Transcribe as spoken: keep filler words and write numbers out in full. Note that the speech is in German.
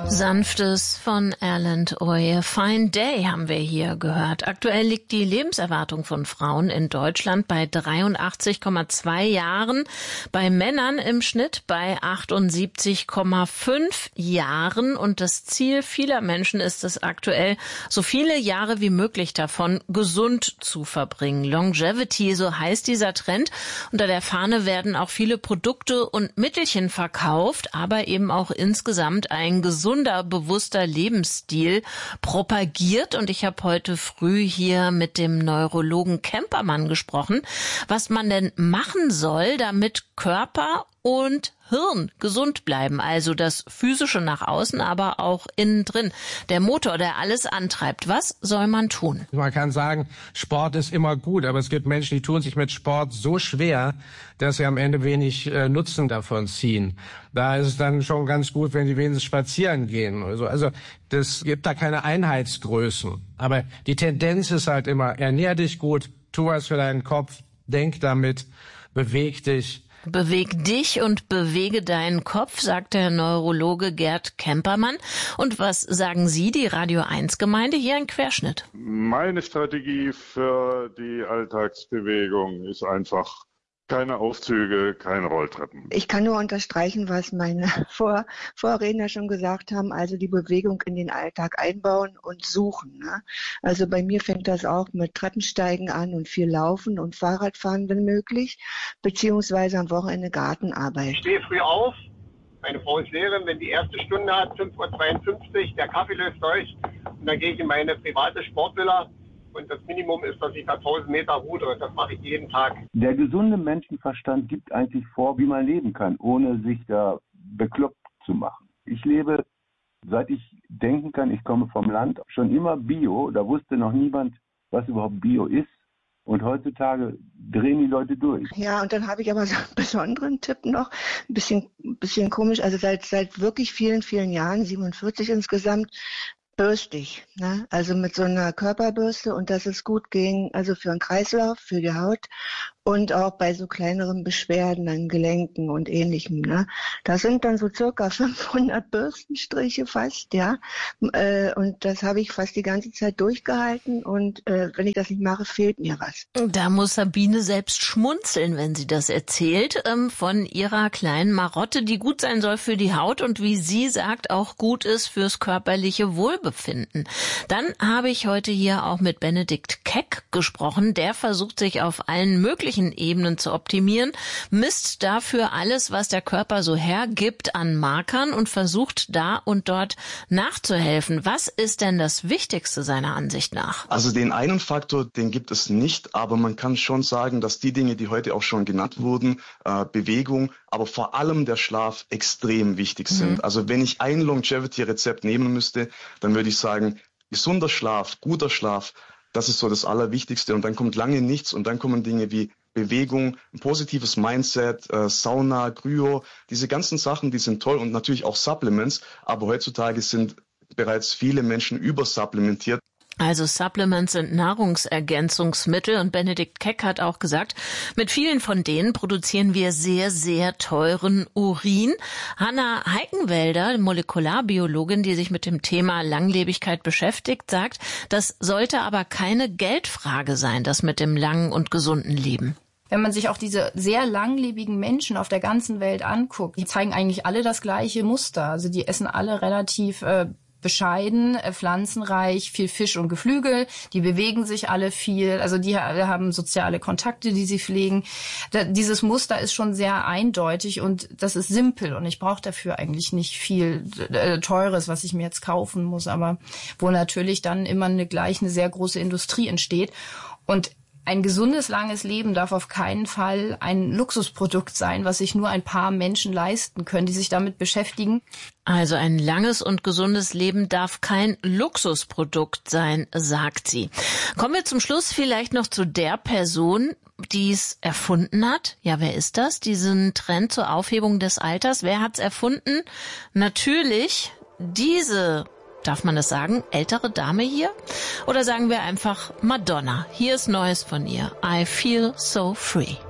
Sanftes von Erland Oye. Fine Day haben wir hier gehört. Aktuell liegt die Lebenserwartung von Frauen in Deutschland bei dreiundachtzig Komma zwei Jahren, bei Männern im Schnitt bei achtundsiebzig Komma fünf Jahren. Und das Ziel vieler Menschen ist es aktuell, so viele Jahre wie möglich davon gesund zu verbringen. Longevity, so heißt dieser Trend. Unter der Fahne werden auch viele Produkte und Mittelchen verkauft, aber eben auch insgesamt ein gesunder, bewusster Lebensstil propagiert. Und ich habe heute früh hier mit dem Neurologen Kempermann gesprochen, was man denn machen soll, damit Körper und Hirn gesund bleiben. Also das Physische nach außen, aber auch innen drin. Der Motor, der alles antreibt. Was soll man tun? Man kann sagen, Sport ist immer gut, aber es gibt Menschen, die tun sich mit Sport so schwer, dass sie am Ende wenig äh, Nutzen davon ziehen. Da ist es dann schon ganz gut, wenn sie wenigstens spazieren gehen oder so. Also das gibt da keine Einheitsgrößen. Aber die Tendenz ist halt immer, ernähr dich gut, tu was für deinen Kopf, denk damit, beweg dich. Beweg dich und bewege deinen Kopf, sagt der Neurologe Gerd Kempermann. Und was sagen Sie, die Radio eins Gemeinde? Hier ein Querschnitt. Meine Strategie für die Alltagsbewegung ist einfach keine Aufzüge, keine Rolltreppen. Ich kann nur unterstreichen, was meine Vor Vorredner schon gesagt haben, also die Bewegung in den Alltag einbauen und suchen. Ne? Also bei mir fängt das auch mit Treppensteigen an und viel Laufen und Fahrradfahren, wenn möglich, beziehungsweise am Wochenende Gartenarbeit. Ich stehe früh auf, meine Frau ist Lehrerin, wenn die erste Stunde hat, fünf Uhr zweiundfünfzig, der Kaffee läuft durch und dann gehe ich in meine private Sportvilla. Und das Minimum ist, dass ich da tausend Meter rudere. Das mache ich jeden Tag. Der gesunde Menschenverstand gibt eigentlich vor, wie man leben kann, ohne sich da bekloppt zu machen. Ich lebe, seit ich denken kann, ich komme vom Land, schon immer Bio. Da wusste noch niemand, was überhaupt Bio ist. Und heutzutage drehen die Leute durch. Ja, und dann habe ich aber so einen besonderen Tipp noch. Ein bisschen, bisschen komisch. Also seit, seit wirklich vielen, vielen Jahren, siebenundvierzig insgesamt, bürstig, ne? Also mit so einer Körperbürste, und das ist gut gegen, also für den Kreislauf, für die Haut und auch bei so kleineren Beschwerden an Gelenken und Ähnlichem, ne? Das sind dann so circa fünfhundert Bürstenstriche fast, ja. Äh, und das habe ich fast die ganze Zeit durchgehalten, und äh, wenn ich das nicht mache, fehlt mir was. Da muss Sabine selbst schmunzeln, wenn sie das erzählt, ähm, von ihrer kleinen Marotte, die gut sein soll für die Haut und, wie sie sagt, auch gut ist fürs körperliche Wohlbefinden. Befinden. Dann habe ich heute hier auch mit Benedikt Keck gesprochen. Der versucht, sich auf allen möglichen Ebenen zu optimieren, misst dafür alles, was der Körper so hergibt an Markern, und versucht da und dort nachzuhelfen. Was ist denn das Wichtigste seiner Ansicht nach? Also den einen Faktor, den gibt es nicht, aber man kann schon sagen, dass die Dinge, die heute auch schon genannt wurden, äh, Bewegung, aber vor allem der Schlaf extrem wichtig sind. Mhm. Also wenn ich ein Longevity-Rezept nehmen müsste, dann würde ich sagen, gesunder Schlaf, guter Schlaf, das ist so das Allerwichtigste. Und dann kommt lange nichts, und dann kommen Dinge wie Bewegung, ein positives Mindset, äh, Sauna, Kryo, diese ganzen Sachen, die sind toll, und natürlich auch Supplements. Aber heutzutage sind bereits viele Menschen übersupplementiert. Also Supplements sind Nahrungsergänzungsmittel, und Benedikt Keck hat auch gesagt, mit vielen von denen produzieren wir sehr, sehr teuren Urin. Hanna Heikenwälder, Molekularbiologin, die sich mit dem Thema Langlebigkeit beschäftigt, sagt, das sollte aber keine Geldfrage sein, das mit dem langen und gesunden Leben. Wenn man sich auch diese sehr langlebigen Menschen auf der ganzen Welt anguckt, die zeigen eigentlich alle das gleiche Muster. Also die essen alle relativ äh, bescheiden, äh, pflanzenreich, viel Fisch und Geflügel, die bewegen sich alle viel, also die ha- haben soziale Kontakte, die sie pflegen. Da, dieses Muster ist schon sehr eindeutig, und das ist simpel, und ich brauche dafür eigentlich nicht viel äh, Teures, was ich mir jetzt kaufen muss, aber wo natürlich dann immer eine gleich eine sehr große Industrie entsteht. Und ein gesundes, langes Leben darf auf keinen Fall ein Luxusprodukt sein, was sich nur ein paar Menschen leisten können, die sich damit beschäftigen. Also ein langes und gesundes Leben darf kein Luxusprodukt sein, sagt sie. Kommen wir zum Schluss vielleicht noch zu der Person, die es erfunden hat. Ja, wer ist das? Diesen Trend zur Aufhebung des Alters. Wer hat's erfunden? Natürlich diese, darf man das sagen, ältere Dame hier? Oder sagen wir einfach Madonna. Hier ist Neues von ihr. I Feel So Free.